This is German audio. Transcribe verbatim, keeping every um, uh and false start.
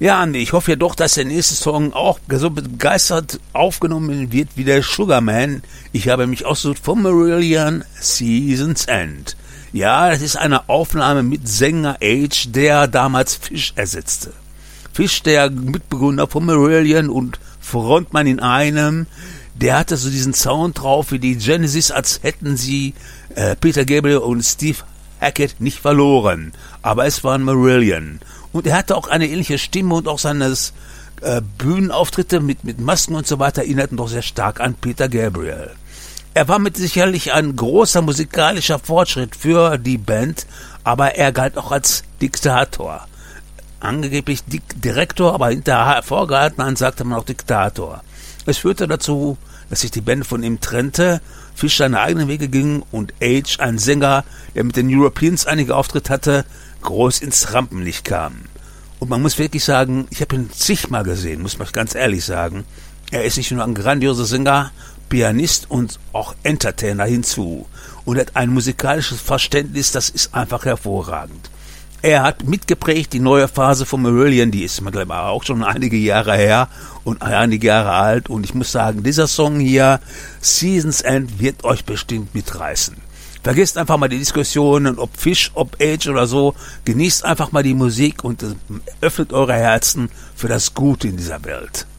Ja, Andi, ich hoffe ja doch, dass der nächste Song auch so begeistert aufgenommen wird wie der Sugarman. Ich habe mich ausgesucht von Marillion, Season's End. Ja, das ist eine Aufnahme mit Sänger Age, der damals Fish ersetzte. Fish, der Mitbegründer von Marillion und Frontmann in einem, der hatte so diesen Sound drauf wie die Genesis, als hätten sie äh, Peter Gabriel und Steve Hackett nicht verloren. Aber es waren Marillion. Und er hatte auch eine ähnliche Stimme und auch seine äh, Bühnenauftritte mit, mit Masken und so weiter erinnerten doch sehr stark an Peter Gabriel. Er war mit sicherlich ein großer musikalischer Fortschritt für die Band, aber er galt auch als Diktator. Angeblich Dik- Direktor, aber hinter vorgehalten sagte man auch Diktator. Es führte dazu, dass sich die Band von ihm trennte, Fish seine eigenen Wege ging und Age, ein Sänger, der mit den Europeans einige Auftritte hatte, groß ins Rampenlicht kam. Und man muss wirklich sagen, ich habe ihn zigmal gesehen, muss man ganz ehrlich sagen. Er ist nicht nur ein grandioser Sänger, Pianist und auch Entertainer hinzu. Und er hat ein musikalisches Verständnis, das ist einfach hervorragend. Er hat mitgeprägt die neue Phase von Marillion, die ist mittlerweile auch schon einige Jahre her und einige Jahre alt. Und ich muss sagen, dieser Song hier, Season's End, wird euch bestimmt mitreißen. Vergesst einfach mal die Diskussionen, ob Fish, ob Age oder so. Genießt einfach mal die Musik und öffnet eure Herzen für das Gute in dieser Welt.